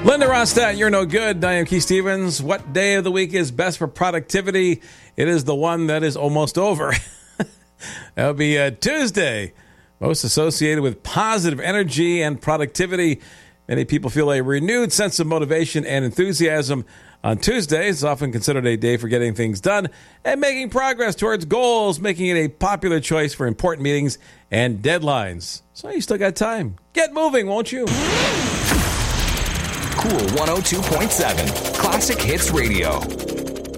Linda Ronstadt, you're no good. I am Keith Stevens. What day of the week is best for productivity? It is the one that is almost over. That would be Tuesday, most associated with positive energy and productivity. Many people feel a renewed sense of motivation and enthusiasm on Tuesdays. It's often considered a day for getting things done and making progress towards goals, making it a popular choice for important meetings and deadlines. So you still got time. Get moving, won't you? Cool 102.7 Classic Hits Radio.